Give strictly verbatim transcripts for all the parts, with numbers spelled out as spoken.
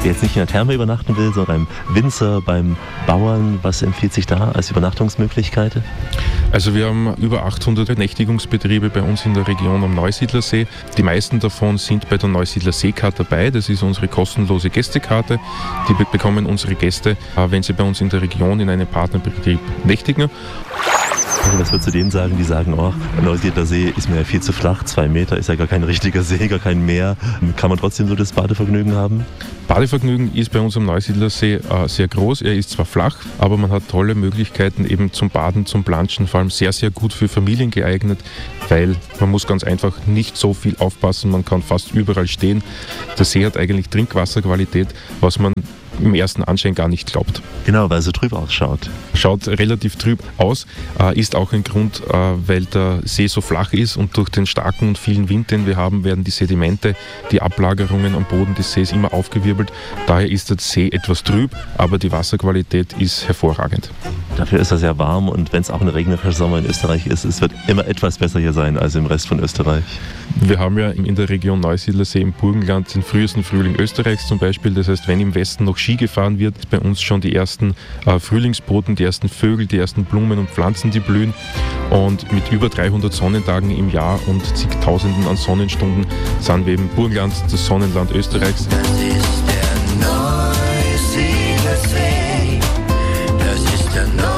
Wer jetzt nicht in der Therme übernachten will, sondern beim Winzer, beim Bauern, was empfiehlt sich da als Übernachtungsmöglichkeit? Also wir haben über achthundert Nächtigungsbetriebe bei uns in der Region am Neusiedlersee. Die meisten davon sind bei der Neusiedler Seekarte dabei. Das ist unsere kostenlose Gästekarte. Die bekommen unsere Gäste, wenn sie bei uns in der Region in einem Partnerbetrieb nächtigen. Was würdest du denen sagen, die sagen, oh, der Neusiedler See ist mir ja viel zu flach, zwei Meter ist ja gar kein richtiger See, gar kein Meer. Kann man trotzdem so das Badevergnügen haben? Badevergnügen ist bei uns am Neusiedlersee äh, sehr groß. Er ist zwar flach, aber man hat tolle Möglichkeiten eben zum Baden, zum Planschen, vor allem sehr, sehr gut für Familien geeignet, weil man muss ganz einfach nicht so viel aufpassen, man kann fast überall stehen. Der See hat eigentlich Trinkwasserqualität, was man im ersten Anschein gar nicht glaubt. Genau, weil er so trüb ausschaut. Schaut relativ trüb aus, äh, ist auch ein Grund, äh, weil der See so flach ist und durch den starken und vielen Wind, den wir haben, werden die Sedimente, die Ablagerungen am Boden des Sees immer aufgewirbelt. Daher ist der See etwas trüb, aber die Wasserqualität ist hervorragend. Dafür ist er sehr warm und wenn es auch ein regnerischer Sommer in Österreich ist, es wird immer etwas besser hier sein als im Rest von Österreich. Wir haben ja in der Region Neusiedlersee im Burgenland den frühesten Frühling Österreichs zum Beispiel. Das heißt, wenn im Westen noch Ski gefahren wird, ist bei uns schon die ersten äh, Frühlingsboten, die ersten Vögel, die ersten Blumen und Pflanzen, die blühen. Und mit über dreihundert Sonnentagen im Jahr und zigtausenden an Sonnenstunden sind wir im Burgenland, das Sonnenland Österreichs. Das ist der Neusiedlersee. Das ist der Neusiedlersee.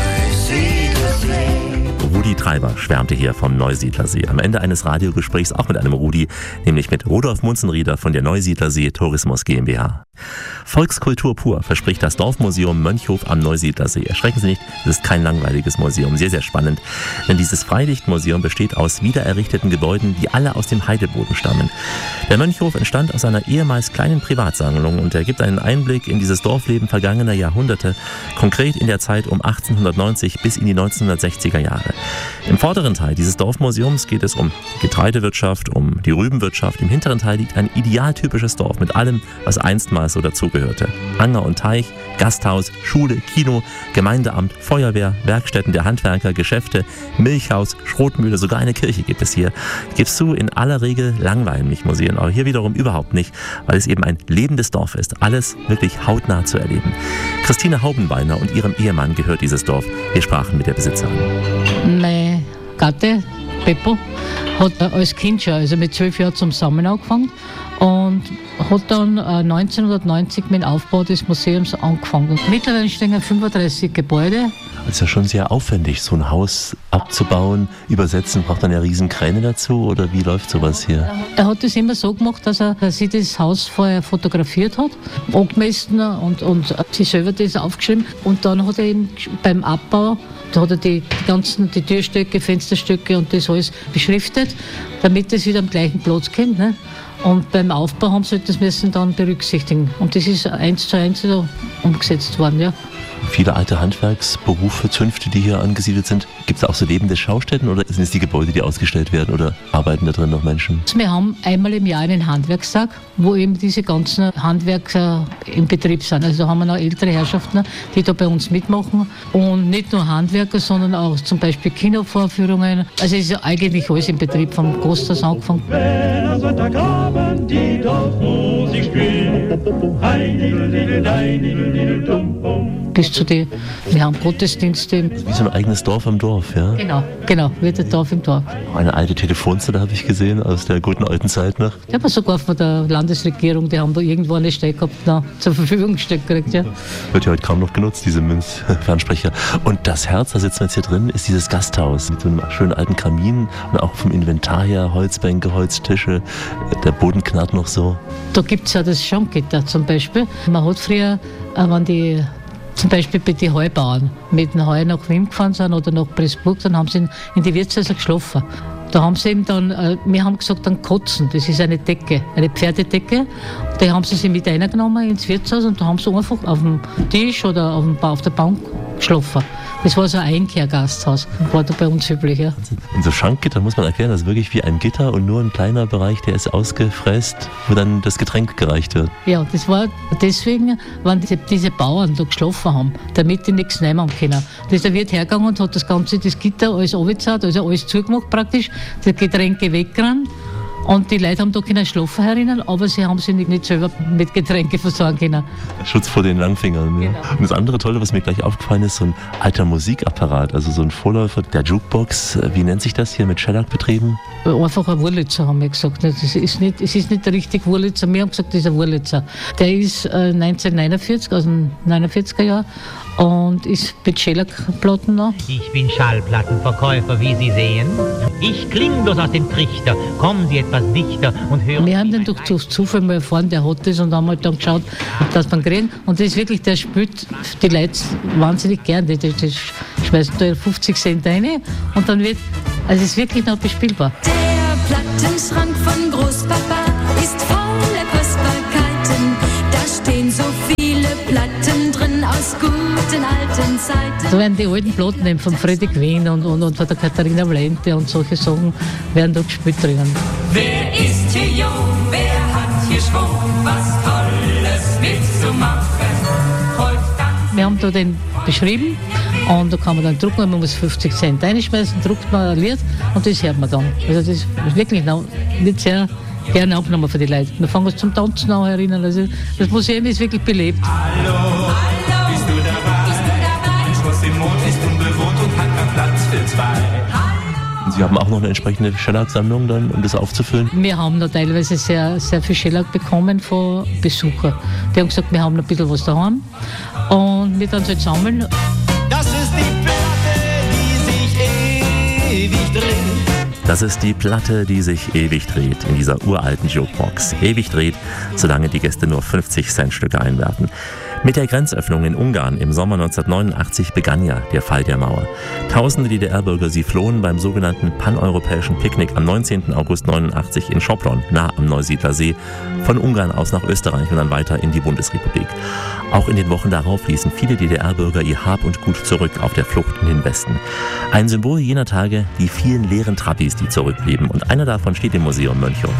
Rudi Treiber schwärmte hier vom Neusiedlersee. Am Ende eines Radiogesprächs auch mit einem Rudi, nämlich mit Rudolf Munzenrieder von der Neusiedlersee Tourismus GmbH. Volkskultur pur verspricht das Dorfmuseum Mönchhof am Neusiedlersee. Erschrecken Sie nicht, es ist kein langweiliges Museum, sehr, sehr spannend. Denn dieses Freilichtmuseum besteht aus wiedererrichteten Gebäuden, die alle aus dem Heideboden stammen. Der Mönchhof entstand aus einer ehemals kleinen Privatsammlung und er gibt einen Einblick in dieses Dorfleben vergangener Jahrhunderte, konkret in der Zeit um achtzehnhundertneunzig bis in die neunzehnhundertsechziger Jahre. Im vorderen Teil dieses Dorfmuseums geht es um Getreidewirtschaft, um die Rübenwirtschaft. Im hinteren Teil liegt ein idealtypisches Dorf mit allem, was einstmals so dazugehörte. Anger und Teich, Gasthaus, Schule, Kino, Gemeindeamt, Feuerwehr, Werkstätten der Handwerker, Geschäfte, Milchhaus, Schrotmühle, sogar eine Kirche gibt es hier. Gibst du, in aller Regel langweilen mich Museen, aber hier wiederum überhaupt nicht, weil es eben ein lebendes Dorf ist. Alles wirklich hautnah zu erleben. Christine Haubenbeiner und ihrem Ehemann gehört dieses Dorf. Wir sprachen mit der Besitzerin. Mein Gatte, Beppo, hat als Kind schon, also mit zwölf Jahren zum Sammeln angefangen und hat dann neunzehnhundertneunzig mit dem Aufbau des Museums angefangen. Mittlerweile stehen fünfunddreißig Gebäude. Es ist ja schon sehr aufwendig, so ein Haus abzubauen, übersetzen. Braucht man ja riesen Kräne dazu oder wie läuft sowas hier? Er hat das immer so gemacht, dass er dass sich das Haus vorher fotografiert hat, angemessen und, und sich selber das aufgeschrieben. Und dann hat er eben beim Abbau, da hat er die, die ganzen die Türstöcke, Fensterstöcke und das alles beschriftet, damit es wieder am gleichen Platz kommt. Ne? Und beim Aufbau haben sie das müssen dann berücksichtigen. Und das ist eins zu eins so umgesetzt worden, ja. Viele alte Handwerksberufe, Zünfte, die hier angesiedelt sind. Gibt es auch so lebende Schaustätten oder sind es die Gebäude, die ausgestellt werden oder arbeiten da drin noch Menschen? Wir haben einmal im Jahr einen Handwerkstag, wo eben diese ganzen Handwerker im Betrieb sind. Also da haben wir noch ältere Herrschaften, die da bei uns mitmachen. Und nicht nur Handwerker, sondern auch zum Beispiel Kinovorführungen. Also es ist ja eigentlich alles im Betrieb, vom Gasthaus angefangen. Wenn am Sonntagabend die Dorfmusik spielt, bis zu die, wir haben Gottesdienste. Wie so ein eigenes Dorf am Dorf, ja? Genau, genau, wird ein Dorf im Dorf. Eine alte Telefonzelle habe ich gesehen, aus der guten alten Zeit noch. Ja, aber sogar von der Landesregierung, die haben da irgendwo eine Stelle gehabt, na, zur Verfügung gestellt gekriegt, ja. Wird ja heute kaum noch genutzt, diese Münzfernsprecher. Und das Herz, da sitzen wir jetzt hier drin, ist dieses Gasthaus mit so einem schönen alten Kamin und auch vom Inventar her Holzbänke, Holztische, der Boden knarrt noch so. Da gibt es ja das Schaugitter zum Beispiel. Man hat früher, wenn die zum Beispiel bei den Heubauern mit dem Heu nach Wien gefahren sind oder nach Pressburg, dann haben sie in, in die Wirtshäuser geschlafen. Da haben sie eben dann, äh, wir haben gesagt, dann kotzen, das ist eine Decke, eine Pferdedecke. Die haben sie sich mit reingenommen ins Wirtshaus und da haben sie einfach auf dem Tisch oder auf, dem, auf der Bank geschlafen. Das war so ein Einkehrgasthaus, war da bei uns üblich. Ja. Und so Schankgitter muss man erklären, das ist wirklich wie ein Gitter und nur ein kleiner Bereich, der ist ausgefräst, wo dann das Getränk gereicht wird. Ja, das war deswegen, wenn diese, diese Bauern da geschlafen haben, damit die nichts nehmen können. Da ist der Wirt hergegangen und hat das ganze, das Gitter alles runtergezahlt, also alles zugemacht praktisch, die Getränke weggerannt Und die Leute haben da können schlafen herinnen, aber sie haben sich nicht, nicht selber mit Getränke versorgen können. Schutz vor den Langfingern. Ja. Genau. Und das andere Tolle, was mir gleich aufgefallen ist, so ein alter Musikapparat, also so ein Vorläufer der Jukebox. Wie nennt sich das hier, mit Shellac betrieben? Einfach ein Wurlitzer, haben wir gesagt. Es ist nicht, es ist nicht der richtige Wurlitzer, wir haben gesagt, das ist ein Wurlitzer. Der ist äh, neunzehnhundertneunundvierzig, aus dem neunundvierziger Jahr, und ist mit Shellac-Platten noch. Ich bin Schallplattenverkäufer, wie Sie sehen. Ich kling bloß aus dem Trichter. Kommen Sie etwas dichter und hören. Wir haben den durch Zufall mal erfahren, der hat das, und haben halt dann geschaut, dass man kriegen. Und das ist wirklich, der spielt die Leute wahnsinnig gern. Die, die, die schmeißen da fünfzig Cent rein und dann wird, also es ist wirklich noch bespielbar. Der Plattenschrank von Großpapa ist voller Kostbarkeiten. Da stehen so viele Platten drin aus guten alten Zeiten. Da werden die alten Platten eben von Freddie Quinn und, und, und von der Katharina Valente und solche Sachen werden da gespielt drinnen. Wer ist hier jung? Wer hat hier Schwung? Was Tolles mitzumachen? Heute tanzen. Wir haben da den beschrieben und da kann man dann drucken, man muss fünfzig Cent reinschmeißen, druckt man ein Lied und das hört man dann. Also das ist wirklich noch nicht sehr gerne aufgenommen für die Leute. Wir fangen uns zum Tanzen an erinnern. Also das Museum ist wirklich belebt. Hallo, Hallo, bist du dabei? Bist du dabei? Ein Schloss im Mond ist unbewohnt und hat keinen Platz für zwei. Und Sie haben auch noch eine entsprechende Shellac-Sammlung dann, um das aufzufüllen? Wir haben da teilweise sehr, sehr viel Shellac bekommen von Besuchern. Die haben gesagt, wir haben noch ein bisschen was daheim und wir dann halt sammeln. Das ist die Platte, die sich ewig dreht. Das ist die Platte, die sich ewig dreht in dieser uralten Jukebox. Ewig dreht, solange die Gäste nur fünfzig Cent Stücke einwerfen. Mit der Grenzöffnung in Ungarn im Sommer neunzehnhundertneunundachtzig begann ja der Fall der Mauer. Tausende D D R-Bürger, sie flohen beim sogenannten paneuropäischen Picknick am neunzehnten August neunundachtzig in Sopron, nah am Neusiedler See, von Ungarn aus nach Österreich und dann weiter in die Bundesrepublik. Auch in den Wochen darauf ließen viele D D R-Bürger ihr Hab und Gut zurück auf der Flucht in den Westen. Ein Symbol jener Tage, die vielen leeren Trabis, die zurückblieben. Und einer davon steht im Museum Mönchhof.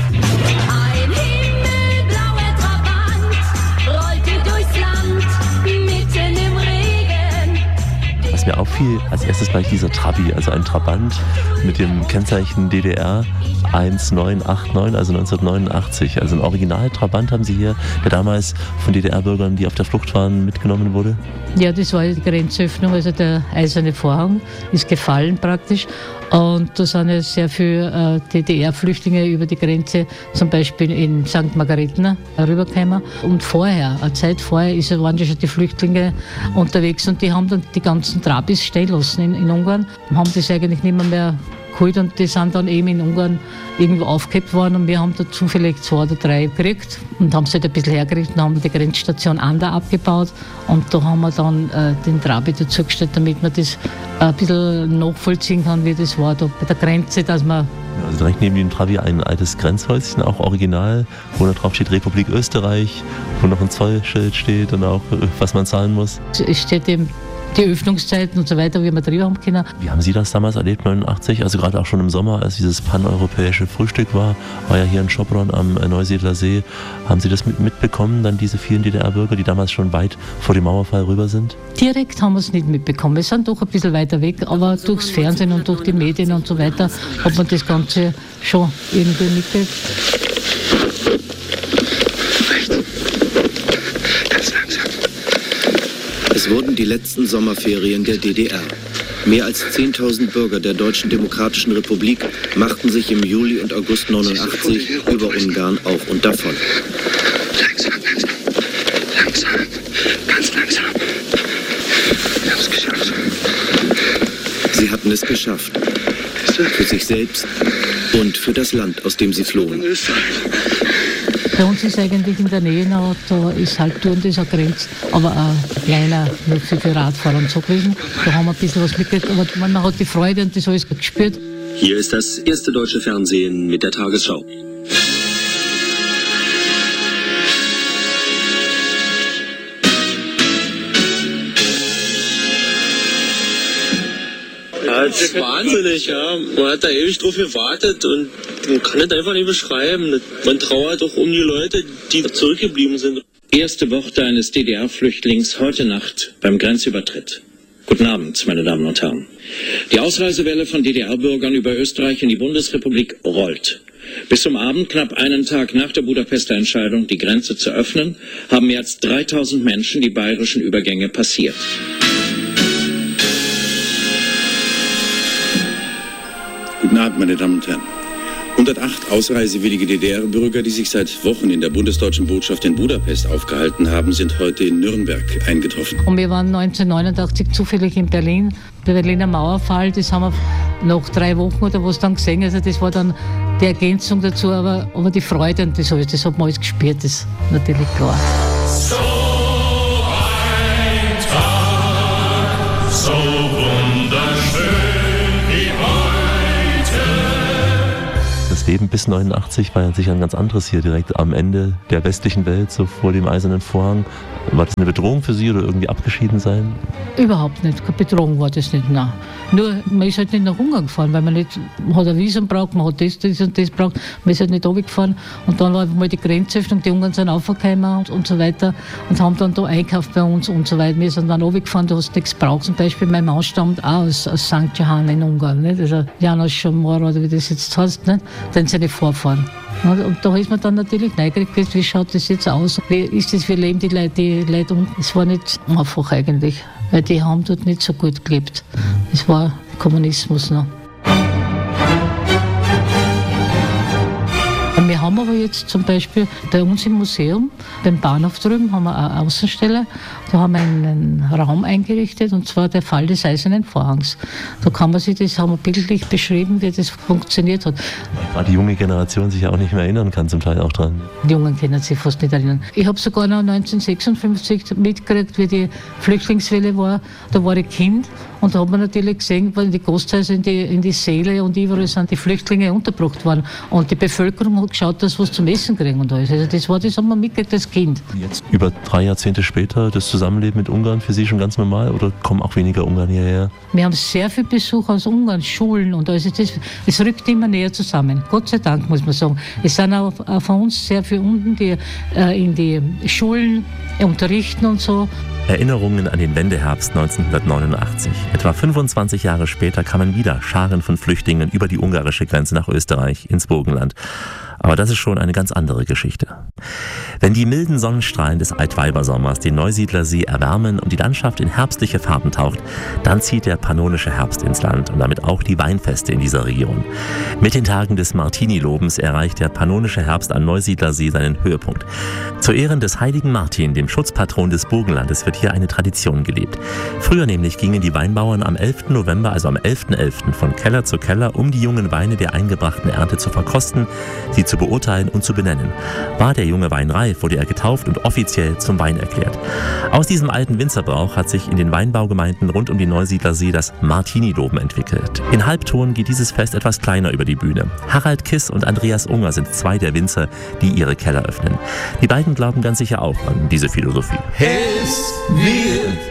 Ein himmelblauer Trabant rollte durchs Land mitten im Regen. Was mir auffiel, als erstes gleich dieser Trabi, also ein Trabant mit dem Kennzeichen D D R eins neun acht neun, also neunzehnhundertneunundachtzig. Also ein Original-Trabant haben Sie hier, der damals von D D R-Bürgern, die auf der Flucht waren, mitgenommen wurde? Ja, das war die Grenzöffnung, also der eiserne Vorhang ist gefallen praktisch. Und da sind ja sehr viele äh, D D R-Flüchtlinge über die Grenze, zum Beispiel in Sankt Margarethen, rübergekommen. Und vorher, eine Zeit vorher, ist, waren ja schon die Flüchtlinge unterwegs und die haben dann die ganzen Trabis stehen lassen in, in Ungarn. Haben das eigentlich nicht mehr, mehr geholt und die sind dann eben in Ungarn irgendwo aufgehebt worden und wir haben da zufällig zwei oder drei gekriegt und haben es halt ein bisschen hergerichtet und haben die Grenzstation Ander abgebaut und da haben wir dann äh, den Trabi dazugestellt, damit man das ein bisschen nachvollziehen kann, wie das war da bei der Grenze, dass man... Also direkt neben dem Trabi ein altes Grenzhäuschen, auch original, wo da drauf steht Republik Österreich, wo noch ein Zollschild steht und auch was man zahlen muss. Es steht eben die Öffnungszeiten und so weiter, wie wir drüber haben können. Wie haben Sie das damals erlebt, neunundachtzig? Also gerade auch schon im Sommer, als dieses paneuropäische Frühstück war, war ja hier in Sopron am Neusiedler See. Haben Sie das mit, mitbekommen, dann diese vielen D D R-Bürger, die damals schon weit vor dem Mauerfall rüber sind? Direkt haben wir es nicht mitbekommen. Wir sind doch ein bisschen weiter weg, aber durchs Fernsehen und durch die Medien und so weiter hat man das Ganze schon irgendwie mitgekriegt. Es wurden die letzten Sommerferien der D D R. Mehr als zehntausend Bürger der Deutschen Demokratischen Republik machten sich im Juli und August neunundachtzig über Ungarn auf und davon. Langsam, langsam, langsam, ganz langsam. Wir haben es geschafft. Sie hatten es geschafft. Für sich selbst und für das Land, aus dem sie flohen. Bei uns ist eigentlich in der Nähe noch, da ist halt Turn, das ist eine Grenze, aber ein kleiner, nur für die Radfahrer und so gewesen. Da haben wir ein bisschen was mitgekriegt, aber man hat die Freude und das alles gespürt. Hier ist das erste deutsche Fernsehen mit der Tagesschau. Ja, das ist wahnsinnig, ja. Man hat da ewig drauf gewartet und man kann das einfach nicht beschreiben. Man trauert auch um die Leute, die zurückgeblieben sind. Erste Worte eines D D R-Flüchtlings heute Nacht beim Grenzübertritt. Guten Abend, meine Damen und Herren. Die Ausreisewelle von D D R-Bürgern über Österreich in die Bundesrepublik rollt. Bis zum Abend, knapp einen Tag nach der Budapester Entscheidung, die Grenze zu öffnen, haben mehr als dreitausend Menschen die bayerischen Übergänge passiert. Guten Abend, meine Damen und Herren. hundertacht ausreisewillige D D R-Bürger, die sich seit Wochen in der bundesdeutschen Botschaft in Budapest aufgehalten haben, sind heute in Nürnberg eingetroffen. Und wir waren neunzehnhundertneunundachtzig zufällig in Berlin. Der Berliner Mauerfall, das haben wir nach drei Wochen oder was dann gesehen. Also das war dann die Ergänzung dazu, aber, aber die Freude und das alles, das hat man alles gespürt, das ist natürlich klar. So ein Tag, so wunderschön wie heute. Das Leben bis neunundachtzig war ja sicher ein ganz anderes hier, direkt am Ende der westlichen Welt, so vor dem Eisernen Vorhang. War das eine Bedrohung für Sie oder irgendwie abgeschieden sein? Überhaupt nicht, keine Bedrohung war das nicht, nein. Nur, man ist halt nicht nach Ungarn gefahren, weil man nicht, man hat ein Visum braucht, man hat das, das und das braucht, man ist halt nicht runtergefahren. Und dann war mal die Grenzöffnung, die Ungarn sind aufgekommen und, und so weiter und haben dann da einkauft bei uns und so weiter. Wir sind dann runtergefahren, du hast nichts braucht. Zum Beispiel mein Mann stammt auch aus, aus Sankt Johann in Ungarn, nicht? Also János Somor oder wie das jetzt heißt, nicht? Dann seine Vorfahren. Und da ist man dann natürlich neugierig gewesen, wie schaut das jetzt aus? Wie ist das, wie leben die Leute, die Leute um? Es war nicht einfach eigentlich, weil die haben dort nicht so gut gelebt. Es war Kommunismus noch. Wir haben aber jetzt zum Beispiel bei uns im Museum, beim Bahnhof drüben, haben wir eine Außenstelle. Da haben wir einen Raum eingerichtet, und zwar der Fall des Eisernen Vorhangs. Da kann man sich, das haben wir bildlich beschrieben, wie das funktioniert hat. Weil die junge Generation sich ja auch nicht mehr erinnern kann, zum Teil auch dran. Die Jungen können sich fast nicht erinnern. Ich habe sogar noch neunzehnhundertsechsundfünfzig mitgekriegt, wie die Flüchtlingswelle war. Da war ich Kind. Und da hat man natürlich gesehen, weil die Gasthäuser in die, in die Säle und überall sind die Flüchtlinge untergebracht worden. Und die Bevölkerung hat geschaut, dass sie was zum Essen kriegen und alles. Also das war, das haben wir mitgekriegt als Kind. Jetzt über drei Jahrzehnte später, das Zusammenleben mit Ungarn für Sie schon ganz normal oder kommen auch weniger Ungarn hierher? Wir haben sehr viel Besuch aus Ungarn, Schulen und alles. Das, es rückt immer näher zusammen. Gott sei Dank, muss man sagen. Es sind auch, auch von uns sehr viele unten, die äh, in die Schulen unterrichten und so. Erinnerungen an den Wendeherbst neunzehnhundertneunundachtzig. Etwa fünfundzwanzig Jahre später kamen wieder Scharen von Flüchtlingen über die ungarische Grenze nach Österreich, ins Burgenland. Aber das ist schon eine ganz andere Geschichte. Wenn die milden Sonnenstrahlen des Altweibersommers den Neusiedlersee erwärmen und die Landschaft in herbstliche Farben taucht, dann zieht der pannonische Herbst ins Land und damit auch die Weinfeste in dieser Region. Mit den Tagen des Martini-Lobens erreicht der pannonische Herbst am Neusiedlersee seinen Höhepunkt. Zu Ehren des heiligen Martin, dem Schutzpatron des Burgenlandes, wird hier eine Tradition gelebt. Früher nämlich gingen die Weinbauern am elften November, also am elften elften von Keller zu Keller, um die jungen Weine der eingebrachten Ernte zu verkosten, sie zu beurteilen und zu benennen. War der junge Wein reif, wurde er getauft und offiziell zum Wein erklärt. Aus diesem alten Winzerbrauch hat sich in den Weinbaugemeinden rund um den Neusiedlersee das Martini-Loben entwickelt. In Halbton geht dieses Fest etwas kleiner über die Bühne. Harald Kiss und Andreas Unger sind zwei der Winzer, die ihre Keller öffnen. Die beiden glauben ganz sicher auch an diese Philosophie. Es wird